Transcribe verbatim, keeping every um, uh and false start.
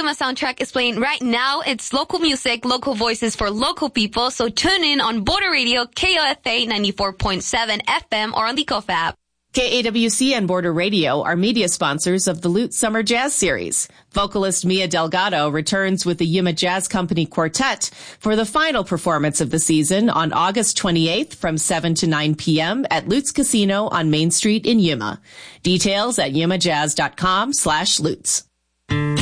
Yuma soundtrack is playing right now. It's local music, local voices for local people. So tune in on Border Radio, K O F A ninety-four point seven F M or on the Kofa app. K A W C and Border Radio are media sponsors of the Lute Summer Jazz Series. Vocalist Mia Delgado returns with the Yuma Jazz Company Quartet for the final performance of the season on August twenty-eighth from seven to nine p.m. at Lute's Casino on Main Street in Yuma. Details at yumajazz dot com slash lutes.